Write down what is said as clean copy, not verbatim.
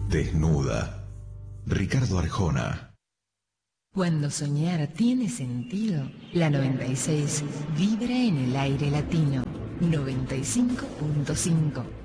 Desnuda. Ricardo Arjona. Cuando soñar tiene sentido, la 96 vibra en el aire latino. 95.5.